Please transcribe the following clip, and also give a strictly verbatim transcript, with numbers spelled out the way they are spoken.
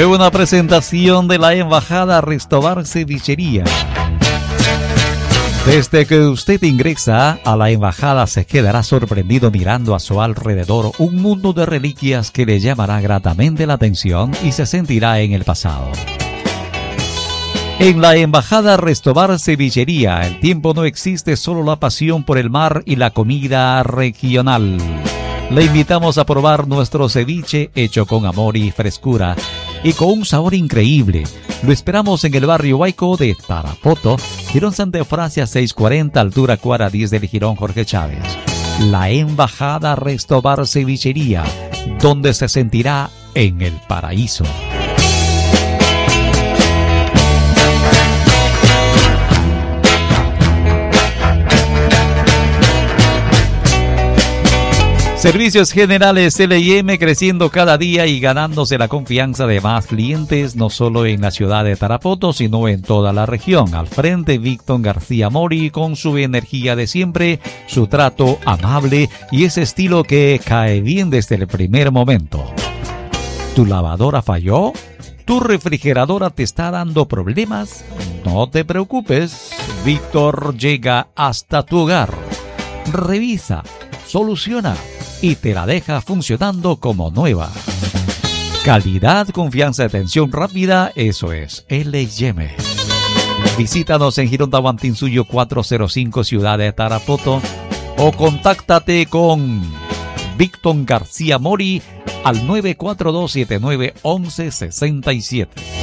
Fue una presentación de la Embajada Restobar Cevichería. Desde que usted ingresa a la embajada se quedará sorprendido mirando a su alrededor un mundo de reliquias que le llamará gratamente la atención y se sentirá en el pasado. En la Embajada Restobar Cevichería, el tiempo no existe, solo la pasión por el mar y la comida regional. Le invitamos a probar nuestro ceviche hecho con amor y frescura y con un sabor increíble. Lo esperamos en el barrio Huayco de Tarapoto, Jirón Santa Eufrasia seiscientos cuarenta, altura cuadra diez del Jirón Jorge Chávez. La Embajada Restobar Cevichería, donde se sentirá en el paraíso. Servicios Generales L y M, creciendo cada día y ganándose la confianza de más clientes, no solo en la ciudad de Tarapoto, sino en toda la región. Al frente, Víctor García Mori, con su energía de siempre, su trato amable y ese estilo que cae bien desde el primer momento. ¿Tu lavadora falló? ¿Tu refrigeradora te está dando problemas? No te preocupes, Víctor llega hasta tu hogar. Revisa, soluciona y te la deja funcionando como nueva. Calidad, confianza, atención rápida, eso es L y M. Visítanos en Girón Tahuantinsuyo cuatrocientos cinco, Ciudad de Tarapoto, o contáctate con Víctor García Mori al nueve cuatro dos, siete nueve uno uno seis siete.